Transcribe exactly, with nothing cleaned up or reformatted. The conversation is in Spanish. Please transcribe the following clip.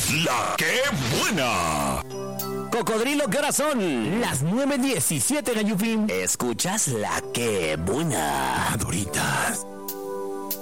La que buena. Cocodrilo, ¿qué horas son? Las nueve diecisiete, Gallufín. Escuchas La que buena. Maduritas.